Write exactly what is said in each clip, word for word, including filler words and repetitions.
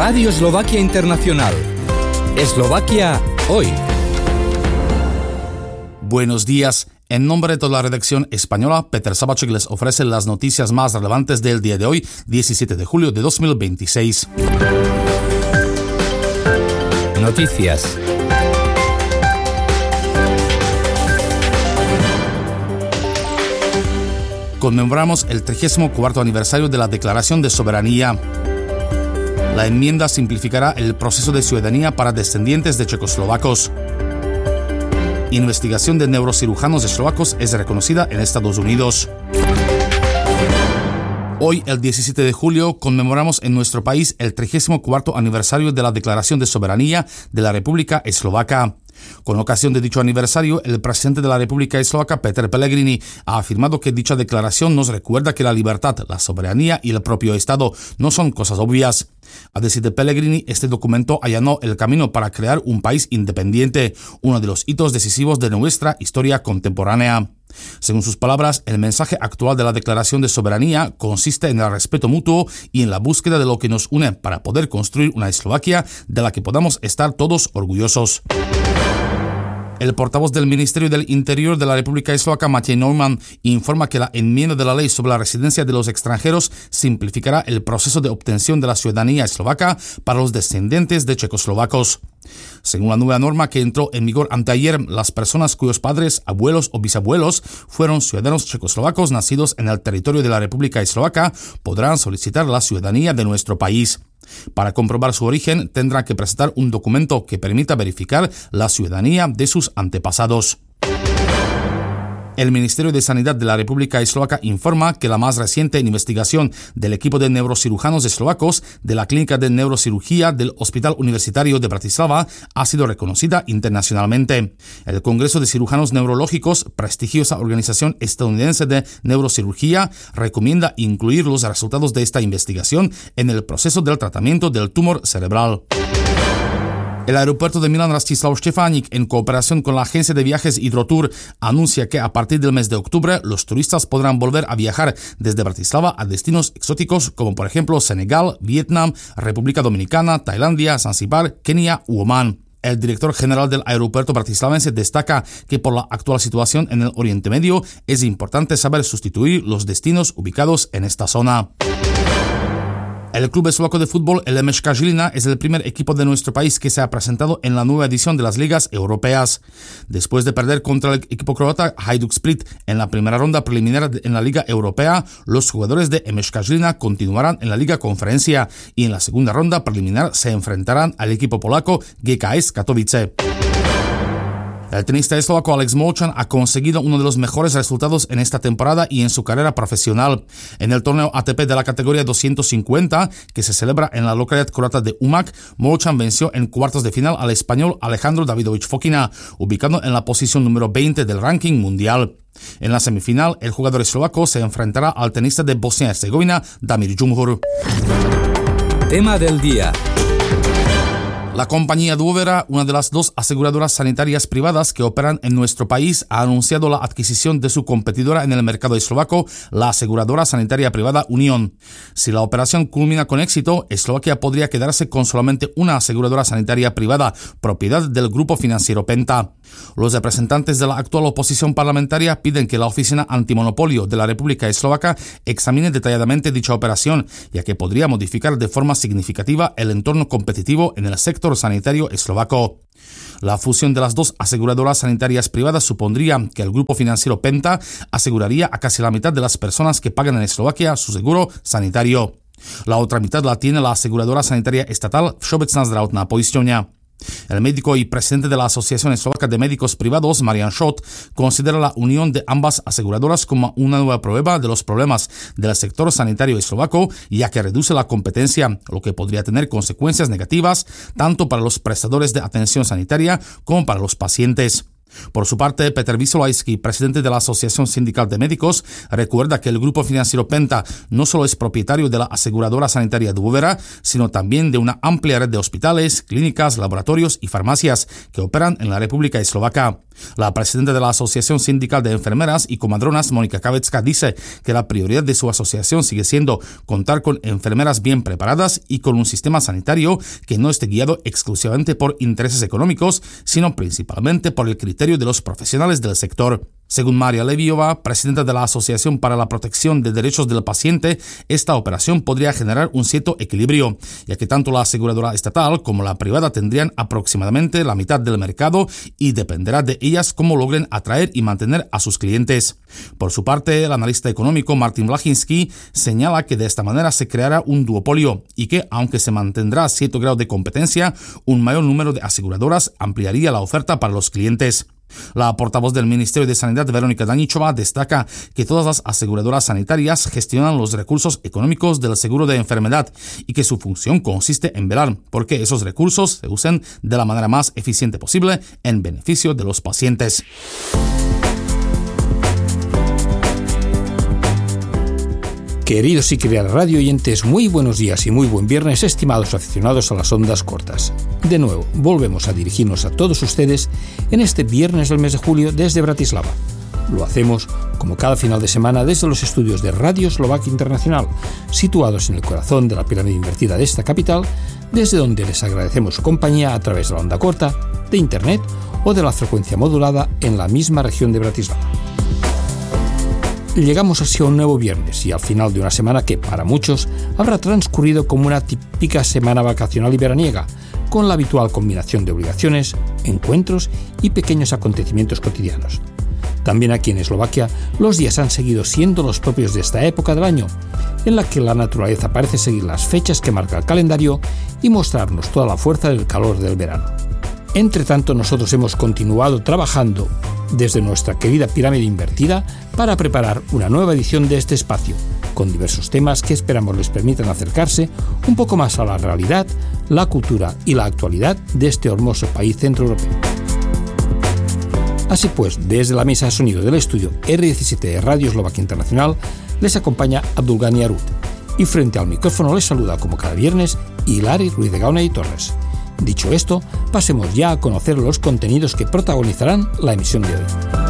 Radio Eslovaquia Internacional. Eslovaquia hoy. Buenos días. En nombre de toda la redacción española, Peter Sabacek les ofrece las noticias más relevantes del día de hoy, diecisiete de julio de dos mil veintiséis. Noticias. Conmemoramos el trigésimo cuarto aniversario de la Declaración de Soberanía. La enmienda simplificará el proceso de ciudadanía para descendientes de checoslovacos. Investigación de neurocirujanos eslovacos es reconocida en Estados Unidos. Hoy, el diecisiete de julio, conmemoramos en nuestro país el trigésimo cuarto aniversario de la Declaración de Soberanía de la República Eslovaca. Con ocasión de dicho aniversario, el presidente de la República Eslovaca, Peter Pellegrini, ha afirmado que dicha declaración nos recuerda que la libertad, la soberanía y el propio Estado no son cosas obvias. A decir de Pellegrini, este documento allanó el camino para crear un país independiente, uno de los hitos decisivos de nuestra historia contemporánea. Según sus palabras, el mensaje actual de la Declaración de Soberanía consiste en el respeto mutuo y en la búsqueda de lo que nos une para poder construir una Eslovaquia de la que podamos estar todos orgullosos. El portavoz del Ministerio del Interior de la República Eslovaca, Matej Neumann, informa que la enmienda de la ley sobre la residencia de los extranjeros simplificará el proceso de obtención de la ciudadanía eslovaca para los descendientes de checoslovacos. Según la nueva norma que entró en vigor anteayer, las personas cuyos padres, abuelos o bisabuelos fueron ciudadanos checoslovacos nacidos en el territorio de la República Eslovaca podrán solicitar la ciudadanía de nuestro país. Para comprobar su origen, tendrán que presentar un documento que permita verificar la ciudadanía de sus antepasados. El Ministerio de Sanidad de la República Eslovaca informa que la más reciente investigación del equipo de neurocirujanos eslovacos de la Clínica de Neurocirugía del Hospital Universitario de Bratislava ha sido reconocida internacionalmente. El Congreso de Cirujanos Neurológicos, prestigiosa organización estadounidense de neurocirugía, recomienda incluir los resultados de esta investigación en el proceso del tratamiento del tumor cerebral. El aeropuerto de Milan Rastislav Štefánik, en cooperación con la agencia de viajes Hydrotour, anuncia que a partir del mes de octubre los turistas podrán volver a viajar desde Bratislava a destinos exóticos como por ejemplo Senegal, Vietnam, República Dominicana, Tailandia, Zanzíbar, Kenia u Omán. El director general del aeropuerto bratislavense destaca que por la actual situación en el Oriente Medio es importante saber sustituir los destinos ubicados en esta zona. El club eslovaco de fútbol, el Meška Žilina, es el primer equipo de nuestro país que se ha presentado en la nueva edición de las ligas europeas. Después de perder contra el equipo croata Hajduk Split en la primera ronda preliminar en la Liga Europea, los jugadores de Meška Žilina continuarán en la Liga Conferencia y en la segunda ronda preliminar se enfrentarán al equipo polaco G K S Katowice. El tenista eslovaco Alex Molchan ha conseguido uno de los mejores resultados en esta temporada y en su carrera profesional. En el torneo A T P de la categoría doscientos cincuenta, que se celebra en la localidad croata de Umag, Molchan venció en cuartos de final al español Alejandro Davidovich Fokina, ubicado en la posición número veinte del ranking mundial. En la semifinal, el jugador eslovaco se enfrentará al tenista de Bosnia y Herzegovina, Damir Džumhur. Tema del día. La compañía Duovera, una de las dos aseguradoras sanitarias privadas que operan en nuestro país, ha anunciado la adquisición de su competidora en el mercado eslovaco, la aseguradora sanitaria privada Unión. Si la operación culmina con éxito, Eslovaquia podría quedarse con solamente una aseguradora sanitaria privada, propiedad del grupo financiero Penta. Los representantes de la actual oposición parlamentaria piden que la Oficina Antimonopolio de la República Eslovaca examine detalladamente dicha operación, ya que podría modificar de forma significativa el entorno competitivo en el sector sanitario eslovaco. La fusión de las dos aseguradoras sanitarias privadas supondría que el grupo financiero Penta aseguraría a casi la mitad de las personas que pagan en Eslovaquia su seguro sanitario. La otra mitad la tiene la aseguradora sanitaria estatal Všeobecná zdravotná poisťovňa. El médico y presidente de la Asociación Eslovaca de Médicos Privados, Marian Schott, considera la unión de ambas aseguradoras como una nueva prueba de los problemas del sector sanitario eslovaco, ya que reduce la competencia, lo que podría tener consecuencias negativas tanto para los prestadores de atención sanitaria como para los pacientes. Por su parte, Petr Vysolajský, presidente de la Asociación Sindical de Médicos, recuerda que el grupo financiero Penta no solo es propietario de la aseguradora sanitaria Dubovera, sino también de una amplia red de hospitales, clínicas, laboratorios y farmacias que operan en la República Eslovaca. La presidenta de la Asociación Sindical de Enfermeras y Comadronas, Monika Kavecka, dice que la prioridad de su asociación sigue siendo contar con enfermeras bien preparadas y con un sistema sanitario que no esté guiado exclusivamente por intereses económicos, sino principalmente por el criterio de los profesionales del sector. Según Maria Leviova, presidenta de la Asociación para la Protección de Derechos del Paciente, esta operación podría generar un cierto equilibrio, ya que tanto la aseguradora estatal como la privada tendrían aproximadamente la mitad del mercado y dependerá de ellas cómo logren atraer y mantener a sus clientes. Por su parte, el analista económico Martin Blachinski señala que de esta manera se creará un duopolio y que, aunque se mantendrá cierto grado de competencia, un mayor número de aseguradoras ampliaría la oferta para los clientes. La portavoz del Ministerio de Sanidad, Veronika Daníčová, destaca que todas las aseguradoras sanitarias gestionan los recursos económicos del seguro de enfermedad y que su función consiste en velar porque esos recursos se usen de la manera más eficiente posible en beneficio de los pacientes. Queridos y queridas radio oyentes, muy buenos días y muy buen viernes, estimados aficionados a las ondas cortas. De nuevo, volvemos a dirigirnos a todos ustedes en este viernes del mes de julio desde Bratislava. Lo hacemos, como cada final de semana, desde los estudios de Radio Eslovaquia Internacional, situados en el corazón de la pirámide invertida de esta capital, desde donde les agradecemos su compañía a través de la onda corta, de internet o de la frecuencia modulada en la misma región de Bratislava. Llegamos así a un nuevo viernes y al final de una semana que, para muchos, habrá transcurrido como una típica semana vacacional y veraniega, con la habitual combinación de obligaciones, encuentros y pequeños acontecimientos cotidianos. También aquí en Eslovaquia, los días han seguido siendo los propios de esta época del año, en la que la naturaleza parece seguir las fechas que marca el calendario y mostrarnos toda la fuerza del calor del verano. Entre tanto, nosotros hemos continuado trabajando desde nuestra querida pirámide invertida para preparar una nueva edición de este espacio, con diversos temas que esperamos les permitan acercarse un poco más a la realidad, la cultura y la actualidad de este hermoso país centroeuropeo. Así pues, desde la mesa de sonido del estudio erre diecisiete de Radio Eslovaquia Internacional, les acompaña Abdulgani Arut, y frente al micrófono les saluda como cada viernes Hilari Ruiz de Gauna y Torres. Dicho esto, pasemos ya a conocer los contenidos que protagonizarán la emisión de hoy.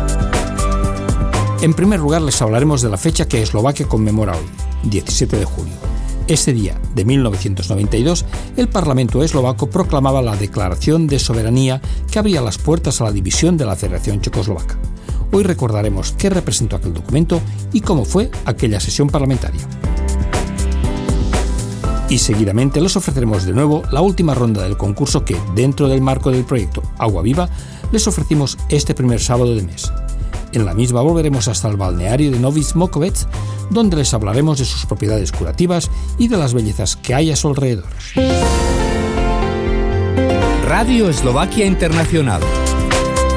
En primer lugar, les hablaremos de la fecha que Eslovaquia conmemora hoy, diecisiete de julio. Ese día de mil novecientos noventa y dos, el Parlamento eslovaco proclamaba la Declaración de Soberanía que abría las puertas a la división de la Federación Checoslovaca. Hoy recordaremos qué representó aquel documento y cómo fue aquella sesión parlamentaria. Y seguidamente les ofreceremos de nuevo la última ronda del concurso que, dentro del marco del proyecto Agua Viva, les ofrecimos este primer sábado de mes. En la misma volveremos hasta el balneario de Novi Smokvec, donde les hablaremos de sus propiedades curativas y de las bellezas que hay a su alrededor. Radio Eslovaquia Internacional.